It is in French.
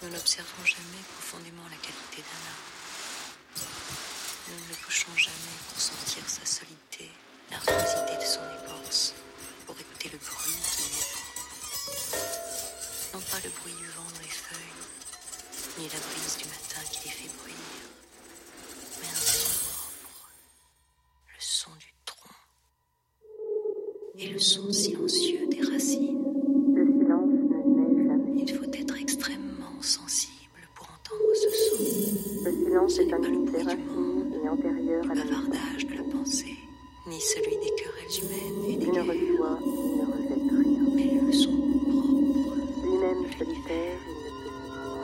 Nous n'observons jamais profondément la qualité d'un arbre. Nous ne le touchons jamais pour sentir sa solidité, l'argilosité de son écorce, pour écouter le bruit qui lui est propre. Non pas le bruit du vent dans les feuilles, ni la brise du matin qui les fait bruire, mais un son propre, le son du tronc et le son silencieux des racines. Le silence ne naît jamais. Il faut être extrêmement sensible pour entendre ce son. Le silence Ce est n'est un pas le bruit du univers monde, infini et antérieur du à la bavardage de la pensée, ni celui des querelles humaines et des Il ne guerres, reçoit, il ne rejette rien. mais le son propre, Lui-même solitaire,